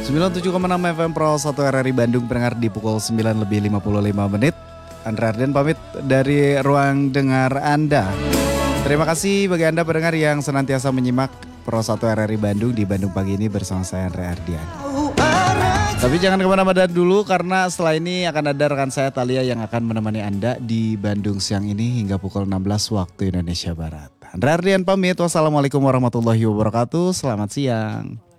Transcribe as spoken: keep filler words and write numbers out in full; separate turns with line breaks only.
sembilan puluh tujuh koma enam F M Pro satu R R I Bandung pendengar di pukul sembilan lebih lima puluh lima menit. Andra Arden pamit dari ruang dengar Anda. Terima kasih bagi Anda pendengar yang senantiasa menyimak Pro satu R R I Bandung di Bandung Pagi ini bersama saya Andra Ardian. Tapi jangan kemana-mana dulu karena setelah ini akan ada rekan saya Talia yang akan menemani Anda di Bandung siang ini hingga pukul enam belas waktu Indonesia Barat. Andra Ardian pamit. Wassalamualaikum warahmatullahi wabarakatuh. Selamat siang.